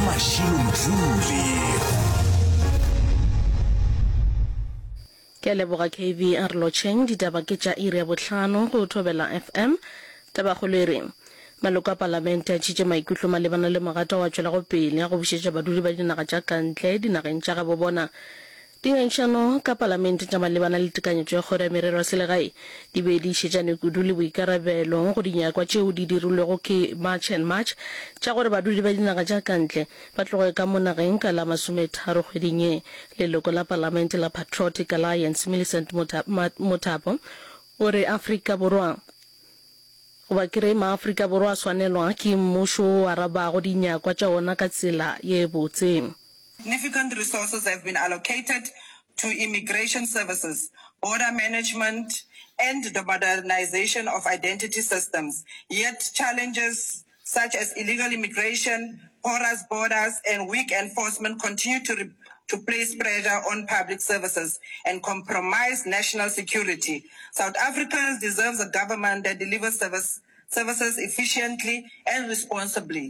Mashilo Mdluli. Ke leboga KV Arlo Cheng ditaba ke tša iri ya bohlano go thobela FM taba go le reng maloko a palamente a tšitše maikutlo malebana le mogata wa tšwela go pele ya go bušetša badudi ba dinaga tša kantle dinageng tša gabo bona dinganšano ka palamente tša malebana le tekanyetšo ya kgoro ya merero ya selegae di be di šetšane kudu le boikarabelo go dinyakwa tšeo di dirilwego ke March and March tša gore badudi ba dinaga tša kantle ba tloge ka mo nageng ka la 30 kgweding ye. Leloko la palamente la Patriotic Alliance Millicent Mothapo o re Afrika Borwa goba kere ma-Afrika Borwa a swanelwa ke mmušo o arabago dinyakwa tša ona ka tsela ye botseng. Significant resources have been allocated to immigration services, border management, and the modernization of identity systems. Yet challenges such as illegal immigration, porous borders, and weak enforcement continue to place pressure on public services and compromise national security. South Africans deserve a government that delivers services efficiently and responsibly.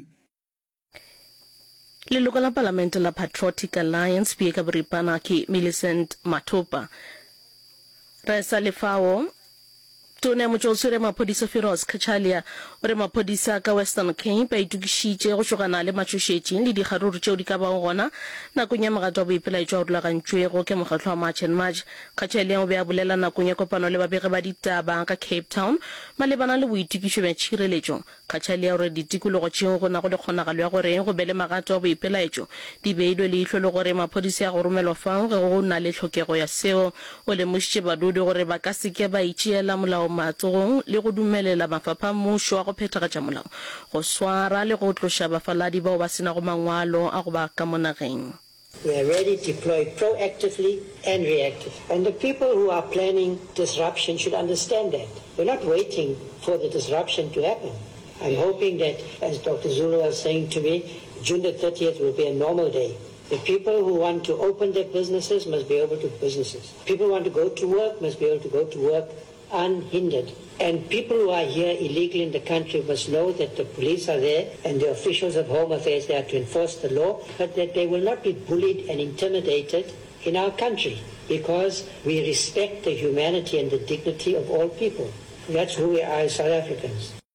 Leloko la palamente la Patriotic Alliance pie ka boripana ke Millicent Matopa re sa lefao tone motsosure maphodisa Firoz Kachalia o re maphodisa ka Western Cape ba itukišitše go šogana le matšhošetšing le dikgaruru tšeo di ka bago gona nakong ya mogato wa boipelaetšwa o rulagantšwego ke mokgatlo wa March and March. Kachalia o be a bolela nakong ya kopano le babege ba ditaba ka Cape Town malebana le boitukišo bja tšhireletšo. Kachalia o re ditikologo tšeo go na go le kgonagalo ya gore go be le magato wa boipelaetšo di beilwe leihlo le gore maphodisa ya go romelwa fao ge go na le tlhokego ya seo. O lemošitše badudi gore ba ka seke ba itšeela molao matsogong le go dumelela mafapha mmušo wa go phethagatša molao go swara le go tloša bafaladi bao ba senago mangwalo a go ba ka mo nageng. We are ready to deploy proactively and reactively. And the people who are planning disruption should understand that. We're not waiting for the disruption to happen. I'm hoping that, as Dr. Zulu was saying to me, June the 30th will be a normal day. The people who want to open their businesses must be able to businesses. People who want to go to work must be able to go to work unhindered. And people who are here illegally in the country must know that the police are there and the officials of Home Affairs there to enforce the law, but that they will not be bullied and intimidated in our country because we respect the humanity and the dignity of all people. That's who we are as South Africans.